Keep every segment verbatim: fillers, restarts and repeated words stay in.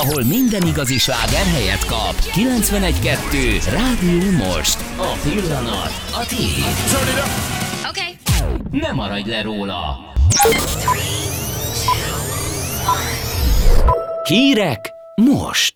ahol minden igazi sláger helyet kap. kilencvenegy kettő Rádió Most. A pillanat a tiéd. Okay. Ne maradj le róla. Hírek most.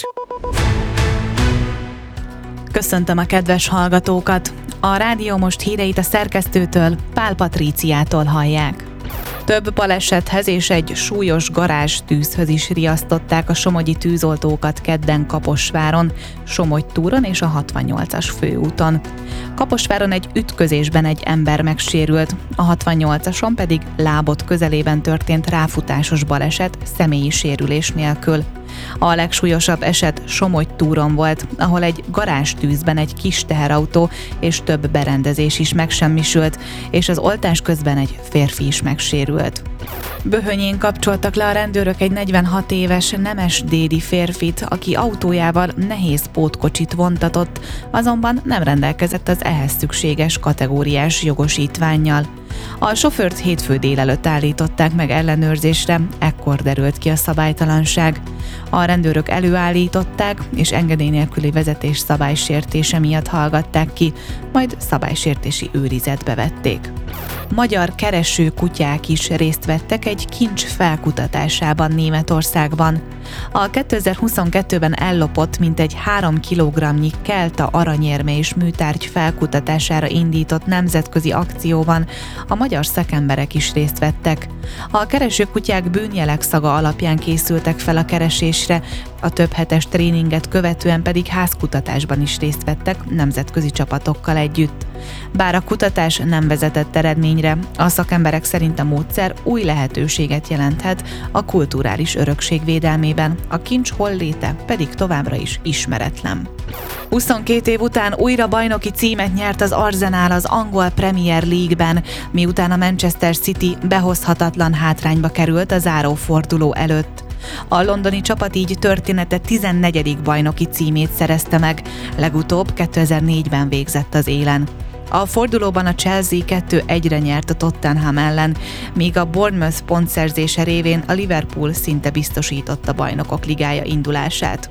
Köszöntöm a kedves hallgatókat! A Rádió Most híreit a szerkesztőtől, Pál Patríciától hallják. Több balesethez és egy súlyos garázstűzhöz is riasztották a somogyi tűzoltókat kedden Kaposváron, Somogytúron és a hatvannyolcas főúton. Kaposváron egy ütközésben egy ember megsérült, a hatvannyolcason pedig Lábot közelében történt ráfutásos baleset személyi sérülés nélkül. A legsúlyosabb eset Somogytúron volt, ahol egy garázstűzben egy kis teherautó és több berendezés is megsemmisült, és az oltás közben egy férfi is megsérült. Böhönyén kapcsoltak le a rendőrök egy negyvenhat éves nemesdédi férfit, aki autójával nehéz pótkocsit vontatott, azonban nem rendelkezett az ehhez szükséges kategóriás jogosítvánnyal. A sofőrt hétfő délelőtt állították meg ellenőrzésre, ekkor derült ki a szabálytalanság. A rendőrök előállították, és engedély nélküli vezetés szabálysértése miatt hallgatták ki, majd szabálysértési őrizetbe vették. Magyar kereső kutyák is részt vettek egy kincs felkutatásában Németországban. A kétezer-huszonkettőben ellopott mintegy három kilogramnyi kelta aranyérme és műtárgy felkutatására indított nemzetközi akcióban a magyar szakemberek is részt vettek. A keresőkutyák bűnjelek szaga alapján készültek fel a keresésre, a több hetes tréninget követően pedig házkutatásban is részt vettek nemzetközi csapatokkal együtt. Bár a kutatás nem vezetett eredményre, a szakemberek szerint a módszer új lehetőséget jelenthet a kulturális örökség védelmében, a kincs holléte pedig továbbra is ismeretlen. huszonkét év után újra bajnoki címet nyert az Arsenal az angol Premier League-ben, miután a Manchester City behozhatatlan hátrányba került a záróforduló előtt. A londoni csapat így története tizennegyedik bajnoki címét szerezte meg, legutóbb kétezer-négyben végzett az élen. A fordulóban a Chelsea kettő egyre nyert a Tottenham ellen, míg a Bournemouth pontszerzése révén a Liverpool szinte biztosította Bajnokok Ligája indulását.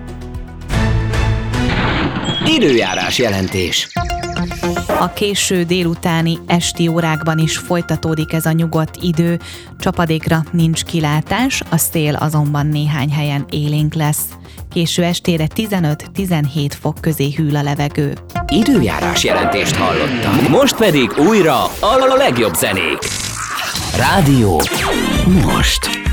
Időjárás jelentés. A késő délutáni esti órákban is folytatódik ez a nyugodt idő, csapadékra nincs kilátás, a szél azonban néhány helyen élénk lesz. Késő estére tizenöt-tizenhét fok közé hűl a levegő. Időjárás jelentést hallottam. Most pedig újra a legjobb zenék. Rádió Most.